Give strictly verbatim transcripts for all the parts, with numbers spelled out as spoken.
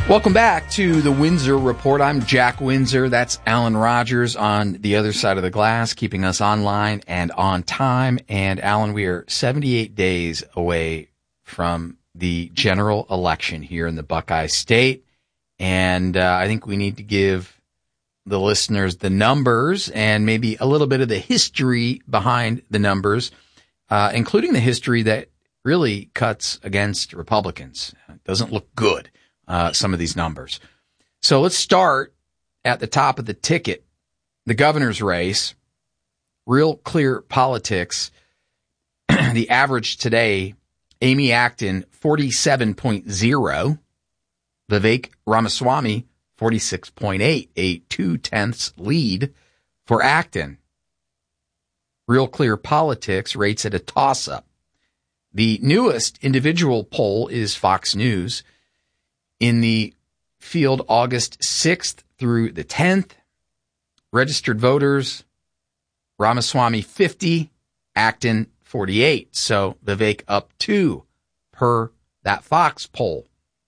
Welcome back to the Windsor Report. I'm Jack Windsor. That's Alan Rogers on the other side of the glass, keeping us online and on time. And Alan, we are seventy-eight days away from the general election here in the Buckeye State. And uh, I think we need to give the listeners the numbers and maybe a little bit of the history behind the numbers, uh, including the history that really cuts against Republicans. It doesn't look good. Uh, some of these numbers. So let's start at the top of the ticket. The governor's race, Real Clear Politics. The average today, Amy Acton, forty-seven point oh. Vivek Ramaswamy, forty-six point eight, a two-tenths lead for Acton. Real Clear Politics rates it a toss-up. The newest individual poll is Fox News. In the field August sixth through the tenth, registered voters, Ramaswamy fifty, Acton forty-eight. So Vivek up two per that Fox poll.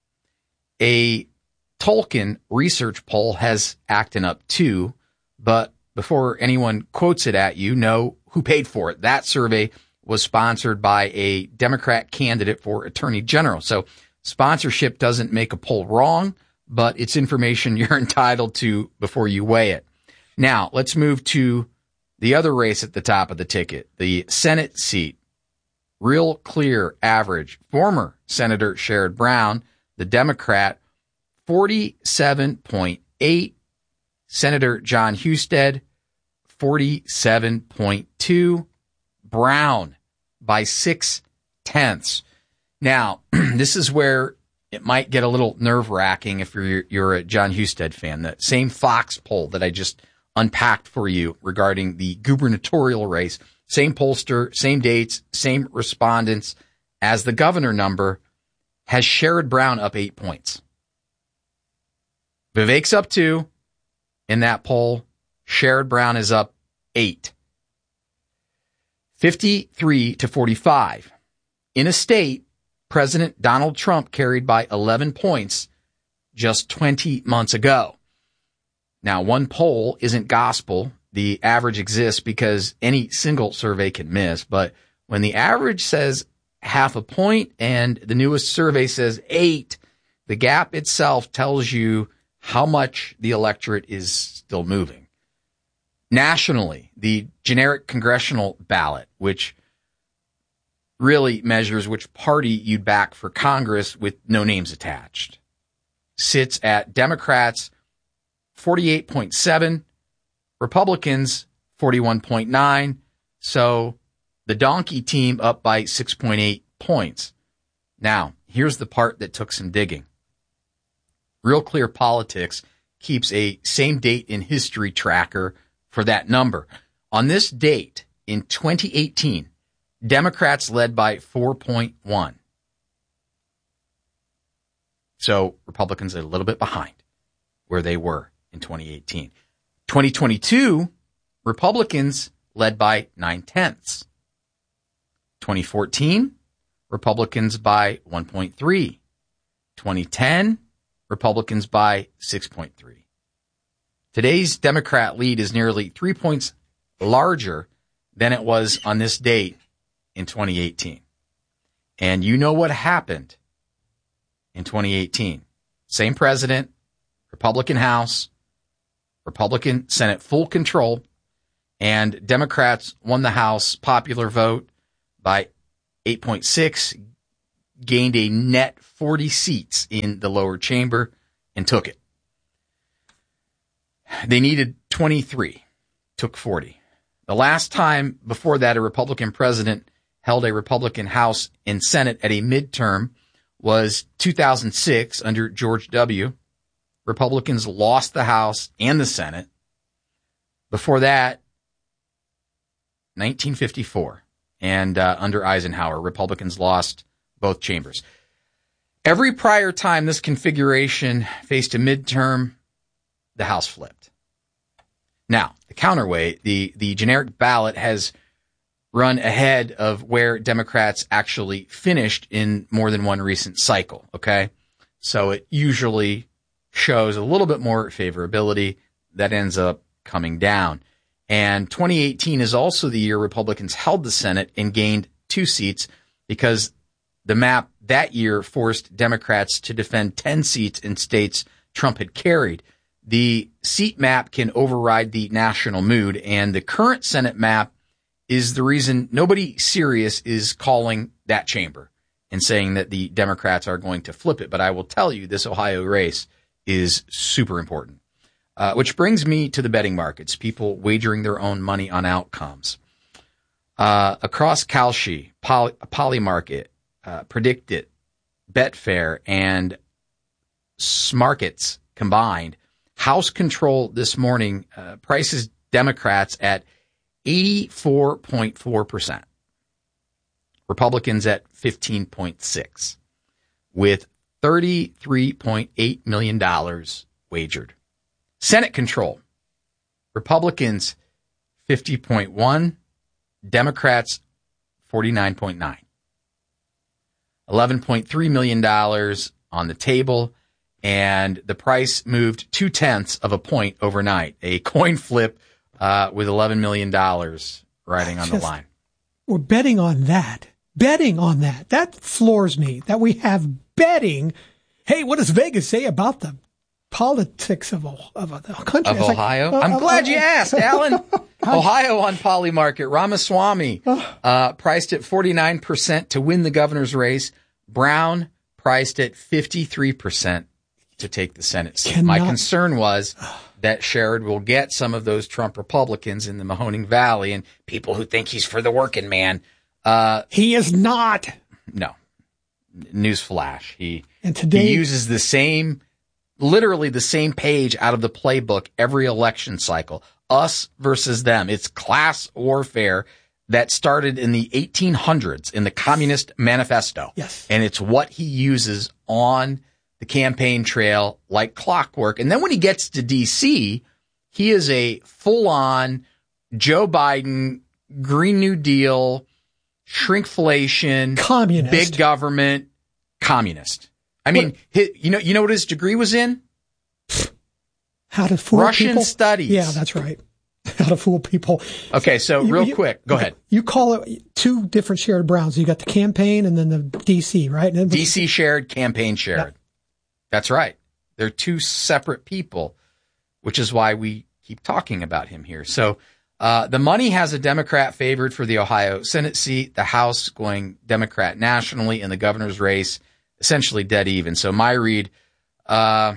A Tolkien research poll has Acton up two, but before anyone quotes it at you, know who paid for it. That survey was sponsored by a Democrat candidate for Attorney General. So sponsorship doesn't make a poll wrong, but it's information you're entitled to before you weigh it. Now, let's move to the other race at the top of the ticket, the Senate seat. Real Clear average. Former Senator Sherrod Brown, the Democrat, forty-seven point eight. Senator John Husted, forty-seven point two. Brown by six tenths. Now, this is where it might get a little nerve-wracking if you're, you're a John Husted fan. The same Fox poll that I just unpacked for you regarding the gubernatorial race, same pollster, same dates, same respondents as the governor number, has Sherrod Brown up eight points. Vivek's up two in that poll. Sherrod Brown is up eight. fifty-three to forty-five. In a state President Donald Trump carried by eleven points just twenty months ago. Now, one poll isn't gospel. The average exists because any single survey can miss. But when the average says half a point and the newest survey says eight, the gap itself tells you how much the electorate is still moving. Nationally, the generic congressional ballot, which really measures which party you'd back for Congress with no names attached, sits at Democrats forty-eight point seven, Republicans forty-one point nine. So the donkey team up by six point eight points. Now, here's the part that took some digging. Real Clear Politics keeps a same date in history tracker for that number. On this date in twenty eighteen, Democrats led by four point one. So Republicans are a little bit behind where they were in twenty eighteen. twenty twenty-two, Republicans led by nine tenths. twenty fourteen, Republicans by one point three. twenty ten, Republicans by six point three. Today's Democrat lead is nearly three points larger than it was on this date in twenty eighteen. And you know what happened in twenty eighteen. Same president, Republican House, Republican Senate, full control, and Democrats won the House popular vote by eight point six, gained a net forty seats in the lower chamber, and took it. They needed twenty-three, took forty. The last time before that a Republican president held a Republican House and Senate at a midterm was two thousand six under George W. Republicans lost the House and the Senate. Before that, nineteen fifty-four, and uh, under Eisenhower, Republicans lost both chambers. Every prior time this configuration faced a midterm, the House flipped. Now, the counterweight, the, the generic ballot has run ahead of where Democrats actually finished in more than one recent cycle, okay? So it usually shows a little bit more favorability. That ends up coming down. And twenty eighteen is also the year Republicans held the Senate and gained two seats because the map that year forced Democrats to defend ten seats in states Trump had carried. The seat map can override the national mood, and the current Senate map is the reason nobody serious is calling that chamber and saying that the Democrats are going to flip it. But I will tell you, this Ohio race is super important. Uh, which brings me to the betting markets, people wagering their own money on outcomes. Uh, across Kalshi, Poly, Polymarket, uh, Predictit, Betfair, and Smarkets combined, House control this morning uh, prices Democrats at eighty-four point four percent. Republicans at fifteen point six, with thirty-three point eight million dollars wagered. Senate control, Republicans fifty point one, Democrats forty-nine point nine. eleven point three million dollars on the table, and the price moved two-tenths of a point overnight. A coin flip uh, with eleven million dollars riding on Just, the line. We're betting on that. Betting on that. That floors me, that we have betting. Hey, what does Vegas say about the politics of, of the country? Of it's Ohio? Like, uh, I'm uh, glad uh, you asked, Alan. Ohio on Polymarket. Ramaswamy uh, priced at forty-nine percent to win the governor's race. Brown priced at fifty-three percent to take the Senate seat. Cannot. My concern was that Sherrod will get some of those Trump Republicans in the Mahoning Valley and people who think he's for the working man. Uh, he is not. No. Newsflash. He, and today, he uses the same, literally the same page out of the playbook every election cycle. Us versus them. It's class warfare that started in the eighteen hundreds in the Communist Manifesto. Yes. And it's what he uses on the campaign trail like clockwork. And then when he gets to D C, he is a full-on Joe Biden, Green New Deal, shrinkflation, communist, big government, communist. I mean, his, you know, you know what his degree was in? How to fool Russian people? studies. Yeah, that's right. How to fool people. Okay, so you, real you, quick, go okay, ahead. You call it two different Sherrod Browns. You got the campaign and then the D C, right? And D C Sherrod, campaign Sherrod. Yeah. That's right. They're two separate people, which is why we keep talking about him here. So uh, the money has a Democrat favored for the Ohio Senate seat, the House going Democrat nationally, and the governor's race essentially dead even. So my read, uh,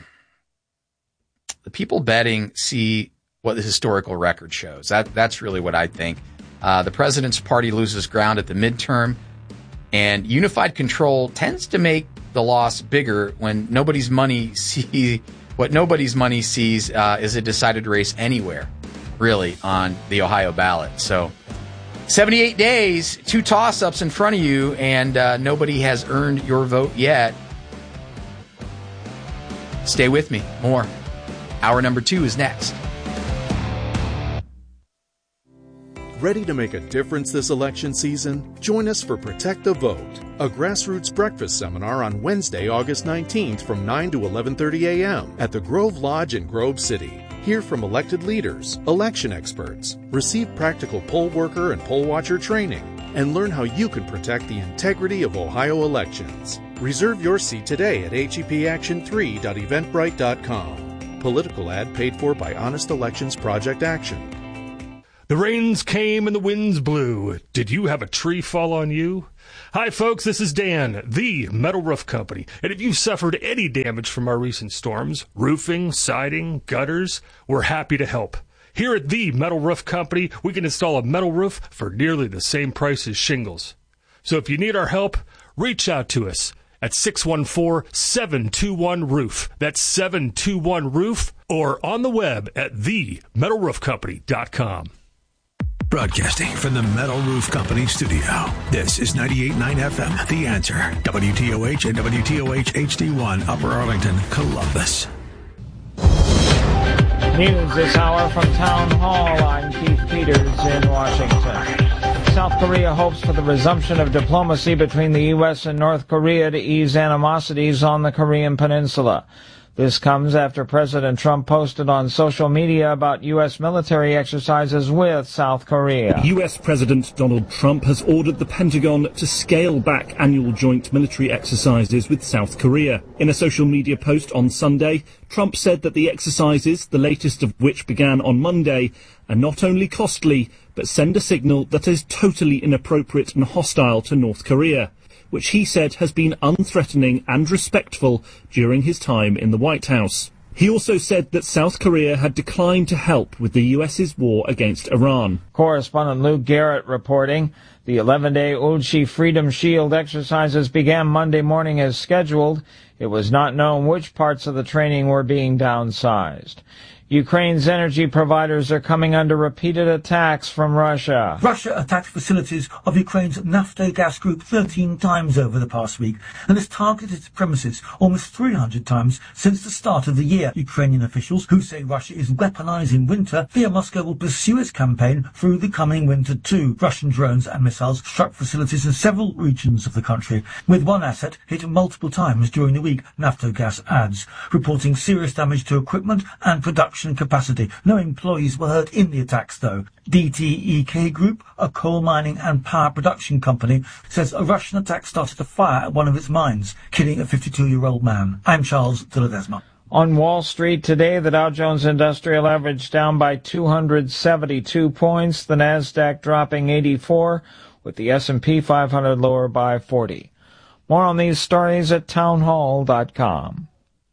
the people betting see what the historical record shows. That That's really what I think. Uh, the president's party loses ground at the midterm, and unified control tends to make the loss bigger when nobody's money see what nobody's money sees uh, is a decided race anywhere, really, on the Ohio ballot. So seventy-eight days, two toss-ups in front of you, and uh, nobody has earned your vote yet. Stay with me. More. Hour number two is next. Ready to make a difference this election season? Join us for Protect the Vote, a grassroots breakfast seminar on Wednesday, August nineteenth from nine to eleven thirty a.m. at the Grove Lodge in Grove City. Hear from elected leaders, election experts, receive practical poll worker and poll watcher training, and learn how you can protect the integrity of Ohio elections. Reserve your seat today at H E P action three dot eventbrite dot com. Political ad paid for by Honest Elections Project Action. The rains came and the winds blew. Did you have a tree fall on you? Hi, folks, this is Dan, the Metal Roof Company. And if you've suffered any damage from our recent storms, roofing, siding, gutters, we're happy to help. Here at the Metal Roof Company, we can install a metal roof for nearly the same price as shingles. So if you need our help, reach out to us at six one four, seven two one, roof. That's seven two one, roof, or on the web at the metal roof company dot com. Broadcasting from the Metal Roof Company studio. This is ninety-eight point nine F M, The Answer. W T O H and W T O H H D one, Upper Arlington, Columbus. News this hour from Town Hall. I'm Keith Peters in Washington. South Korea hopes for the resumption of diplomacy between the U S and North Korea to ease animosities on the Korean Peninsula. This comes after President Trump posted on social media about U S military exercises with South Korea. U S President Donald Trump has ordered the Pentagon to scale back annual joint military exercises with South Korea. In a social media post on Sunday, Trump said that the exercises, the latest of which began on Monday, are not only costly, but send a signal that is totally inappropriate and hostile to North Korea, which he said has been unthreatening and respectful during his time in the White House. He also said that South Korea had declined to help with the U S's war against Iran. Correspondent Luke Garrett reporting. The eleven-day Ulchi Freedom Shield exercises began Monday morning as scheduled. It was not known which parts of the training were being downsized. Ukraine's energy providers are coming under repeated attacks from Russia. Russia attacked facilities of Ukraine's Naftogaz group thirteen times over the past week and has targeted its premises almost three hundred times since the start of the year. Ukrainian officials, who say Russia is weaponizing winter, fear Moscow will pursue its campaign through the coming winter too. Russian drones and missiles struck facilities in several regions of the country, with one asset hit multiple times during the week, Naftogaz adds, reporting serious damage to equipment and production capacity. No employees were hurt in the attacks, though. D T E K Group, a coal mining and power production company, says a Russian attack started a fire at one of its mines, killing a fifty-two-year-old man. I'm Charles de Ledesma. On Wall Street today, the Dow Jones Industrial Average down by two hundred seventy-two points, the Nasdaq dropping eighty-four, with the S and P five hundred lower by forty. More on these stories at townhall dot com.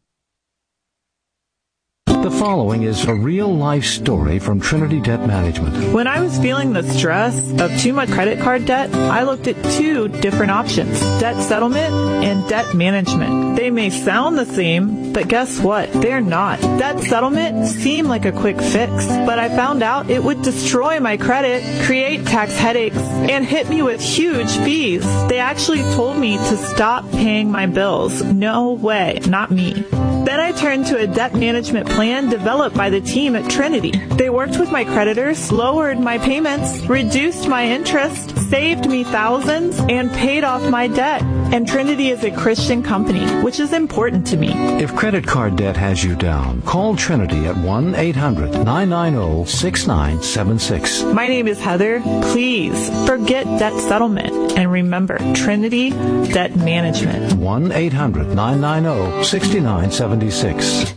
The following is a real-life story from Trinity Debt Management. When I was feeling the stress of too much credit card debt, I looked at two different options, debt settlement and debt management. They may sound the same, but guess what? They're not. Debt settlement seemed like a quick fix, but I found out it would destroy my credit, create tax headaches, and hit me with huge fees. They actually told me to stop paying my bills. No way, not me. Then I turned to a debt management plan developed by the team at Trinity. They worked with my creditors, lowered my payments, reduced my interest, saved me thousands, and paid off my debt. And Trinity is a Christian company, which is important to me. If credit card debt has you down, call Trinity at one eight hundred nine nine zero six nine seven six. My name is Heather. Please forget debt settlement and remember Trinity Debt Management. one eight hundred nine nine zero six nine seven six.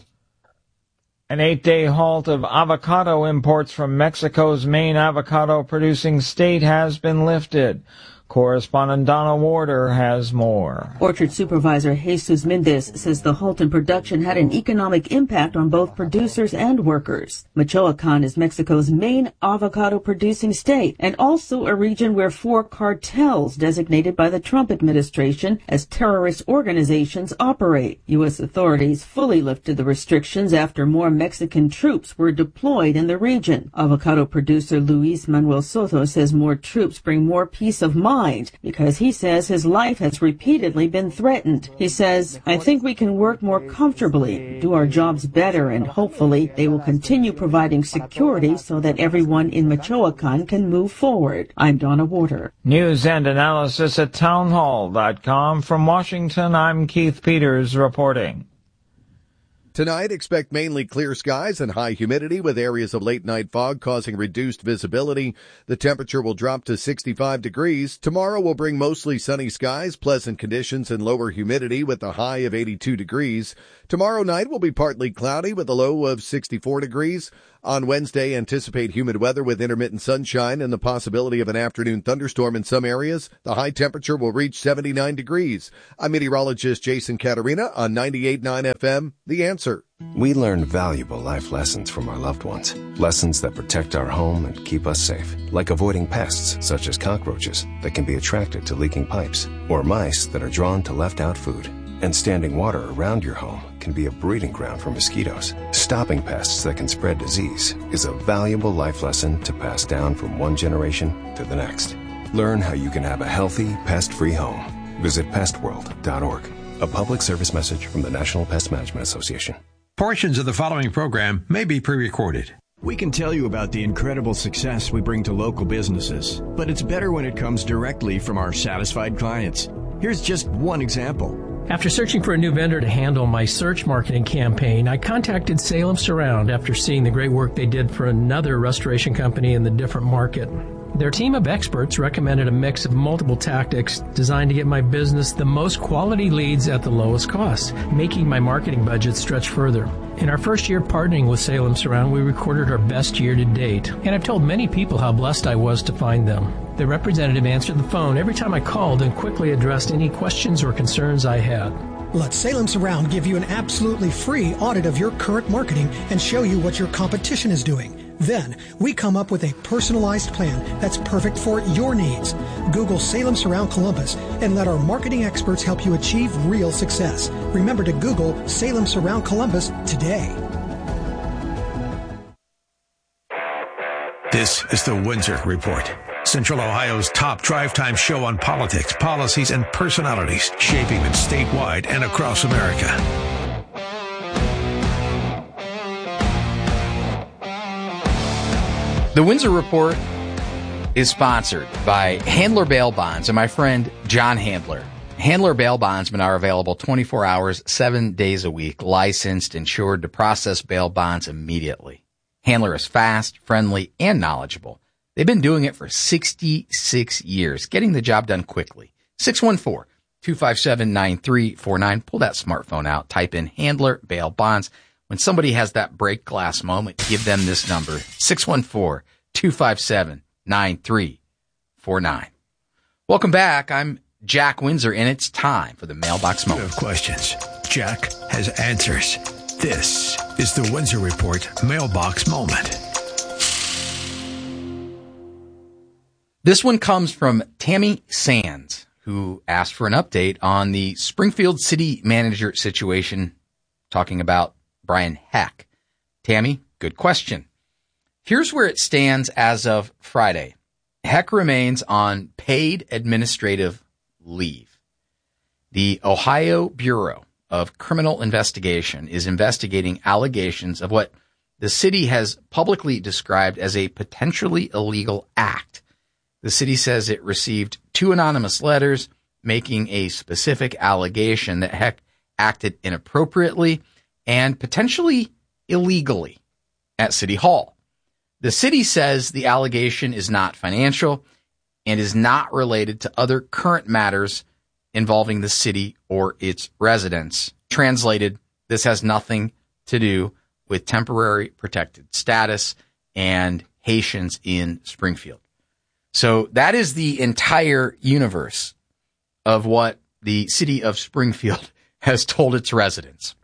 An eight-day halt of avocado imports from Mexico's main avocado-producing state has been lifted. Correspondent Donna Warder has more. Orchard Supervisor Jesus Mendez says the halt in production had an economic impact on both producers and workers. Michoacan is Mexico's main avocado-producing state and also a region where four cartels designated by the Trump administration as terrorist organizations operate. U S authorities fully lifted the restrictions after more Mexican troops were deployed in the region. Avocado producer Luis Manuel Soto says more troops bring more peace of mind because he says his life has repeatedly been threatened. He says, I think we can work more comfortably, do our jobs better, and hopefully they will continue providing security so that everyone in Michoacan can move forward. I'm Donna Warder. News and analysis at townhall dot com. From Washington, I'm Keith Peters reporting. Tonight, expect mainly clear skies and high humidity with areas of late-night fog causing reduced visibility. The temperature will drop to sixty-five degrees. Tomorrow will bring mostly sunny skies, pleasant conditions, and lower humidity with a high of eighty-two degrees. Tomorrow night will be partly cloudy with a low of sixty-four degrees. On Wednesday, anticipate humid weather with intermittent sunshine and the possibility of an afternoon thunderstorm in some areas. The high temperature will reach seventy-nine degrees. I'm meteorologist Jason Caterina on ninety-eight point nine F M, The Answer. We learn valuable life lessons from our loved ones. Lessons that protect our home and keep us safe. Like avoiding pests, such as cockroaches, that can be attracted to leaking pipes. Or mice that are drawn to left-out food. And standing water around your home can be a breeding ground for mosquitoes. Stopping pests that can spread disease is a valuable life lesson to pass down from one generation to the next. Learn how you can have a healthy, pest-free home. Visit pest world dot org. A public service message from the National Pest Management Association. Portions of the following program may be pre-recorded. We can tell you about the incredible success we bring to local businesses, but it's better when it comes directly from our satisfied clients. Here's just one example. After searching for a new vendor to handle my search marketing campaign, I contacted Salem Surround after seeing the great work they did for another restoration company in the different market. Their team of experts recommended a mix of multiple tactics designed to get my business the most quality leads at the lowest cost, making my marketing budget stretch further. In our first year partnering with Salem Surround, we recorded our best year to date, and I've told many people how blessed I was to find them. The representative answered the phone every time I called and quickly addressed any questions or concerns I had. Let Salem Surround give you an absolutely free audit of your current marketing and show you what your competition is doing. Then, we come up with a personalized plan that's perfect for your needs. Google Salem Surround Columbus and let our marketing experts help you achieve real success. Remember to Google Salem Surround Columbus today. This is the Windsor Report, Central Ohio's top drive time show on politics, policies, and personalities shaping it statewide and across America. The Windsor Report is sponsored by Handler Bail Bonds and my friend John Handler. Handler Bail Bondsmen are available twenty-four hours, seven days a week, licensed, insured to process bail bonds immediately. Handler is fast, friendly, and knowledgeable. They've been doing it for sixty-six years, getting the job done quickly. six one four, two five seven, nine three four nine. Pull that smartphone out. Type in Handler Bail Bonds. When somebody has that break glass moment, give them this number, six one four, two five seven, nine three four nine. Welcome back. I'm Jack Windsor, and it's time for the Mailbox Moment. You have questions. Jack has answers. This is the Windsor Report Mailbox Moment. This one comes from Tammy Sands, who asked for an update on the Springfield city manager situation, talking about Brian Heck. Tammy, good question. Here's where it stands as of Friday. Heck remains on paid administrative leave. The Ohio Bureau of Criminal Investigation is investigating allegations of what the city has publicly described as a potentially illegal act. The city says it received two anonymous letters making a specific allegation that Heck acted inappropriately and potentially illegally at City Hall. The city says the allegation is not financial and is not related to other current matters involving the city or its residents. Translated, this has nothing to do with temporary protected status and Haitians in Springfield. So that is the entire universe of what the city of Springfield has told its residents.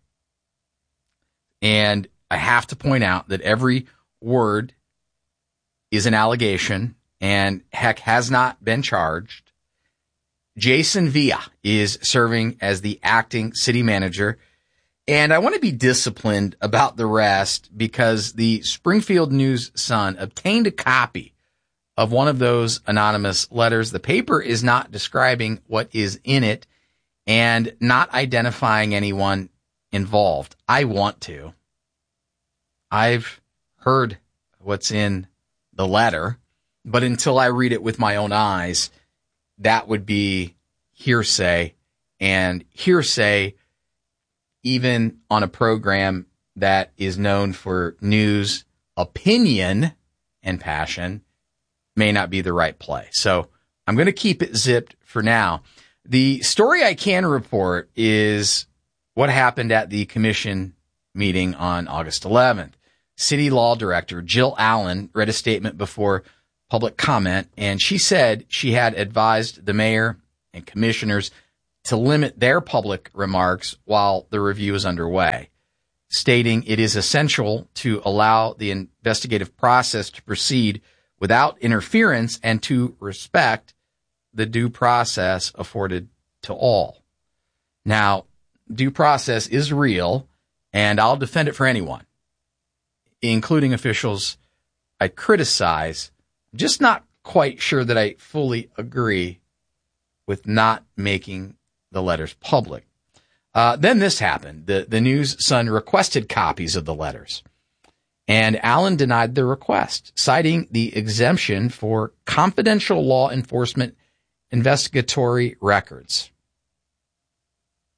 And I have to point out that every word is an allegation, and Heck has not been charged. Jason Villa is serving as the acting city manager, and I want to be disciplined about the rest because the Springfield News-Sun obtained a copy of one of those anonymous letters. The paper is not describing what is in it and not identifying anyone involved. I want to. I've heard what's in the letter, but until I read it with my own eyes, that would be hearsay, and hearsay, even on a program that is known for news, opinion, and passion, may not be the right play. So I'm going to keep it zipped for now. The story I can report is what happened at the commission meeting on August eleventh. City Law Director Jill Allen read a statement before public comment, and she said she had advised the mayor and commissioners to limit their public remarks while the review is underway, stating it is essential to allow the investigative process to proceed without interference and to respect the due process afforded to all. Now, due process is real, and I'll defend it for anyone, including officials I criticize. I'm just not quite sure that I fully agree with not making the letters public. Uh, then this happened. The, the News-Sun requested copies of the letters, and Allen denied the request, citing the exemption for confidential law enforcement investigatory records.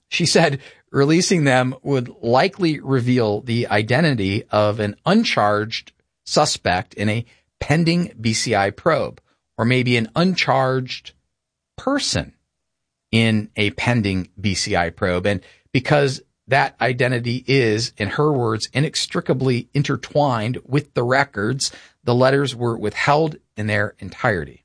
She said releasing them would likely reveal the identity of an uncharged suspect in a pending B C I probe, or maybe an uncharged person in a pending B C I probe. And because that identity is, in her words, inextricably intertwined with the records, the letters were withheld in their entirety.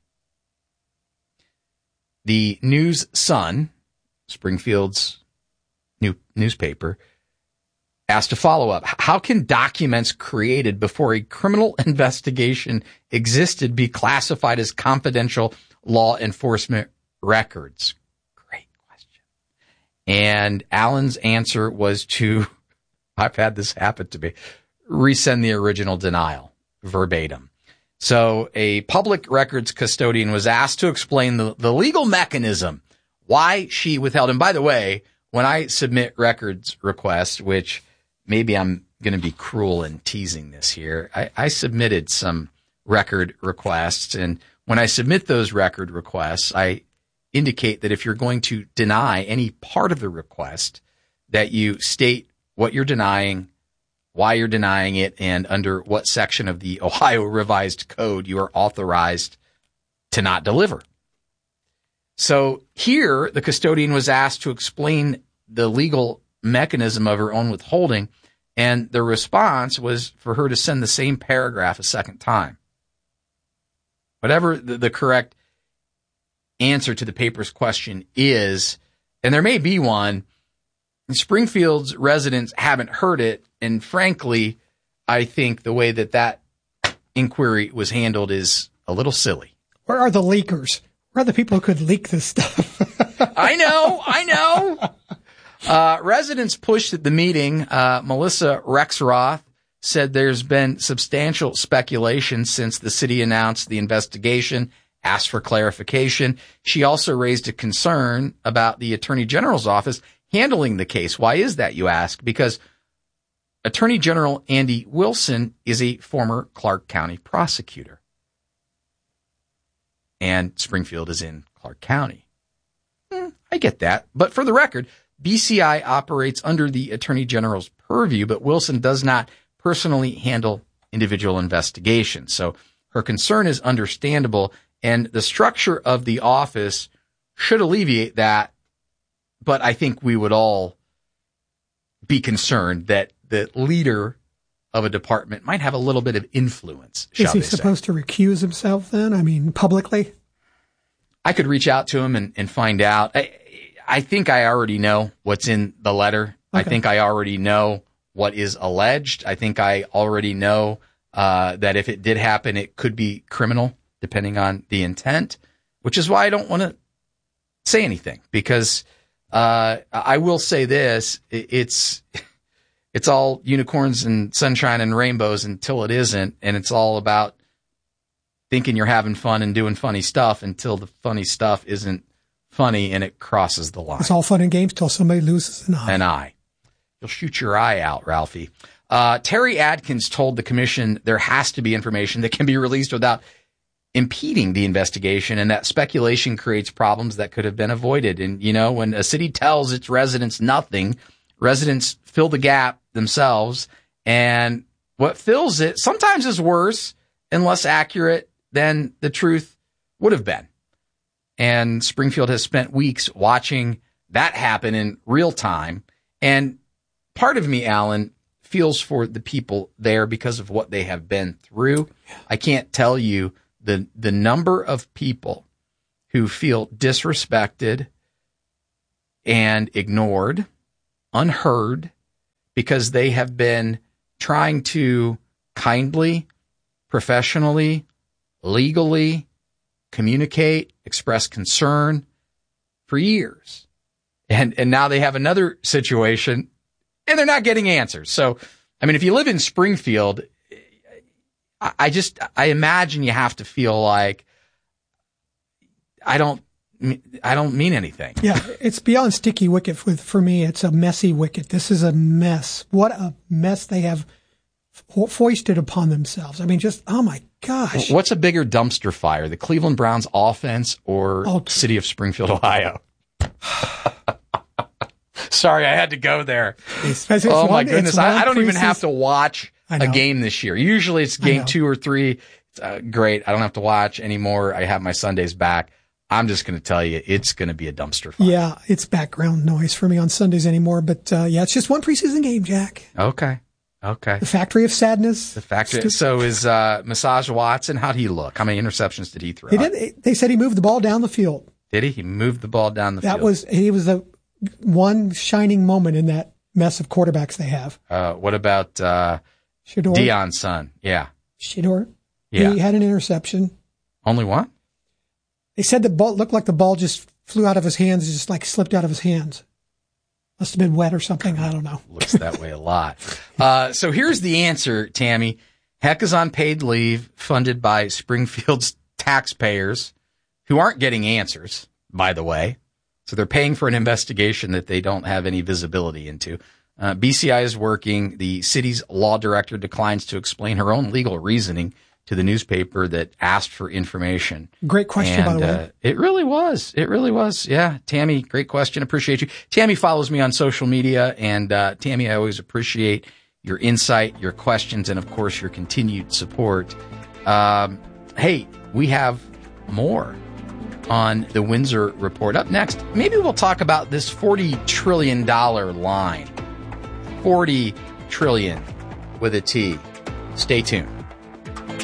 The News Sun, Springfield's new newspaper, asked a follow-up. How can documents created before a criminal investigation existed be classified as confidential law enforcement records? Great question. And Alan's answer was to, I've had this happen to me, resend the original denial verbatim. So a public records custodian was asked to explain the, the legal mechanism, why she withheld. And by the way, when I submit records requests, which maybe I'm going to be cruel in teasing this here, I, I submitted some record requests. And when I submit those record requests, I indicate that if you're going to deny any part of the request, that you state what you're denying, why you're denying it, and under what section of the Ohio Revised Code you are authorized to not deliver. So here, the custodian was asked to explain the legal mechanism of her own withholding, and the response was for her to send the same paragraph a second time. Whatever the, the correct answer to the paper's question is, and there may be one, Springfield's residents haven't heard it, and frankly, I think the way that that inquiry was handled is a little silly. Where are the leakers? Where are the people who could leak this stuff? I know, I know. Uh, residents pushed at the meeting. Uh, Melissa Rexroth said there's been substantial speculation since the city announced the investigation, asked for clarification. She also raised a concern about the Attorney General's office handling the case. Why is that, you ask? Because Attorney General Andy Wilson is a former Clark County prosecutor. And Springfield is in Clark County. Hmm, I get that. But for the record, B C I operates under the Attorney General's purview, but Wilson does not personally handle individual investigations. So her concern is understandable, and the structure of the office should alleviate that. But I think we would all be concerned that the leader of a department might have a little bit of influence. Is he supposed to recuse himself then? I mean, publicly? I could reach out to him and, and find out. I, I think I already know what's in the letter. Okay. I think I already know what is alleged. I think I already know uh, that if it did happen, it could be criminal, depending on the intent, which is why I don't want to say anything, because uh, I will say this, it's it's all unicorns and sunshine and rainbows until it isn't, and it's all about thinking you're having fun and doing funny stuff until the funny stuff isn't funny and it crosses the line. It's all fun and games till somebody loses an eye. An eye. You'll shoot your eye out, Ralphie. Uh, Terry Adkins told the commission there has to be information that can be released without impeding the investigation, and that speculation creates problems that could have been avoided. And, you know, when a city tells its residents nothing, residents fill the gap themselves, and what fills it sometimes is worse and less accurate than the truth would have been. And Springfield has spent weeks watching that happen in real time. And part of me, Alan, feels for the people there because of what they have been through. I can't tell you the the number of people who feel disrespected and ignored, unheard, because they have been trying to kindly, professionally, legally communicate, express concern for years. And and now they have another situation and they're not getting answers. So, I mean, if you live in Springfield, I, I just, I imagine you have to feel like I don't, I don't mean anything. Yeah, it's beyond sticky wicket with, for me. It's a messy wicket. This is a mess. What a mess they have fo- foisted upon themselves. I mean, just, oh my gosh. What's a bigger dumpster fire, the Cleveland Browns offense or oh, city of Springfield, Ohio? Sorry, I had to go there. It's, it's oh, one, my goodness. I, I don't even have to watch a game this year. Usually it's game two or three. It's, uh, great. I don't have to watch anymore. I have my Sundays back. I'm just going to tell you, it's going to be a dumpster fire. Yeah, it's background noise for me on Sundays anymore. But, uh, yeah, it's just one preseason game, Jack. Okay. Okay. The Factory of Sadness. The Factory. So is uh, Massage Watson, how'd he look? How many interceptions did he throw? He did, they said he moved the ball down the field. Did he? He moved the ball down the that field. That was, he was the one shining moment in that mess of quarterbacks they have. Uh, what about uh, Shedeur? Deion's son? Yeah. Shedeur? Yeah. He had an interception. Only one? They said the ball looked like the ball just flew out of his hands, just like slipped out of his hands. Must have been wet or something. I don't know. Looks that way a lot. Uh, so here's the answer, Tammy. Heck is on paid leave, funded by Springfield's taxpayers, who aren't getting answers, by the way. So they're paying for an investigation that they don't have any visibility into. Uh, B C I is working. The city's law director declines to explain her own legal reasoning to the newspaper that asked for information. Great question, and, by the way. Uh, it really was. It really was. Yeah. Tammy, great question. Appreciate you. Tammy follows me on social media. And uh, Tammy, I always appreciate your insight, your questions, and, of course, your continued support. Um, hey, we have more on the Windsor Report. Up next, maybe we'll talk about this forty trillion dollars line. forty trillion dollars with a T. Stay tuned.